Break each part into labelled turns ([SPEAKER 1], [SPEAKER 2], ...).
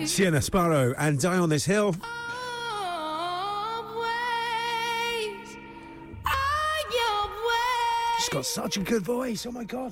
[SPEAKER 1] Sienna Sparrow and Die on This Hill. She's got such a good voice. Oh my God.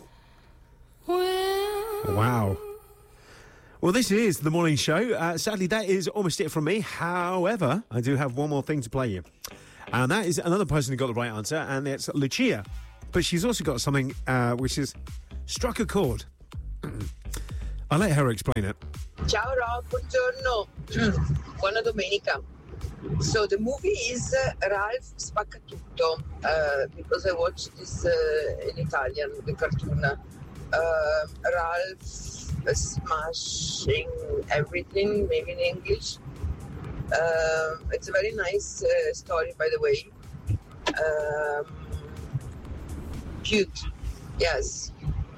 [SPEAKER 1] Wow. Well, this is the morning show. Sadly, that is almost it from me. However, I do have one more thing to play you. And that is another person who got the right answer, and it's Lucia. But she's also got something which has struck a chord. I'll let her explain it.
[SPEAKER 2] Ciao Rob, buongiorno. Buona domenica. So the movie is Ralph Spaccatutto, because I watched this in Italian, the cartoon. Ralph smashing everything, maybe in English. It's a very nice story, by the way. Cute, yes.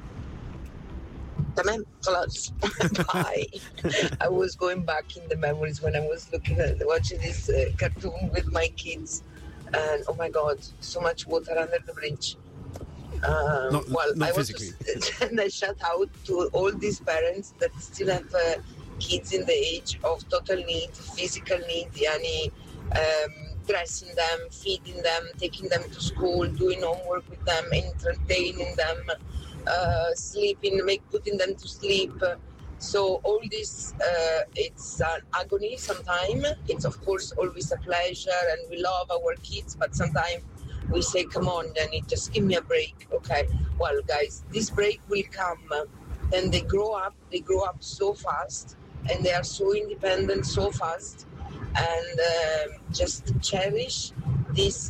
[SPEAKER 2] Tamam, خلاص. Bye. I was going back in the memories when I was watching this cartoon with my kids, and oh my God, so much water under the bridge.
[SPEAKER 1] Not physically.
[SPEAKER 2] And I shout out to all these parents that still have kids in the age of total need, physical need, yani, dressing them, feeding them, taking them to school, doing homework with them, entertaining them, sleeping, putting them to sleep. So all this, it's an agony sometimes. It's of course always a pleasure, and we love our kids, but sometimes we say, come on, Danny, just give me a break. Okay, well, guys, this break will come. Then they grow up so fast, and they are so independent so fast. And just cherish these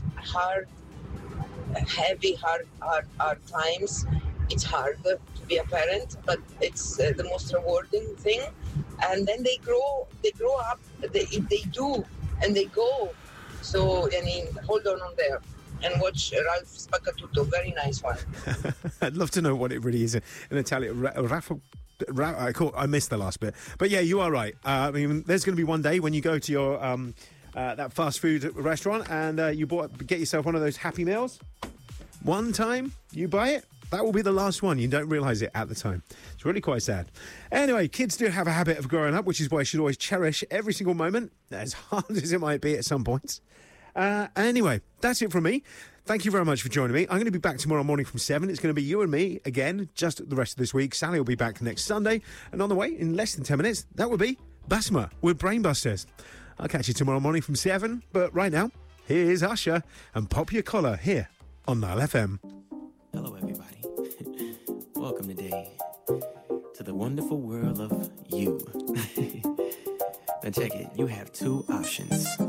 [SPEAKER 2] heavy, hard times. It's hard to be a parent, but it's the most rewarding thing. And then they grow up, they do, and they go. So, I mean, hold on there and watch Ralph Spaccatutto. Very nice one.
[SPEAKER 1] I'd love to know what it really is in Italian. I missed the last bit. But yeah, you are right. I mean, there's going to be one day when you go to your that fast food restaurant and you get yourself one of those Happy Meals. One time you buy it, that will be the last one. You don't realise it at the time. It's really quite sad. Anyway, kids do have a habit of growing up, which is why you should always cherish every single moment, as hard as it might be at some points. Anyway, that's it from me. Thank you very much for joining me. I'm going to be back tomorrow morning from 7. It's going to be you and me again, just the rest of this week. Sally will be back next Sunday. And on the way, in less than 10 minutes, that will be Basma with Brainbusters. I'll catch you tomorrow morning from 7. But right now, here's Usher and Pop Your Collar here on Nile FM.
[SPEAKER 3] Hello, everybody. Welcome today to the wonderful world of you. Now check it. You have two options.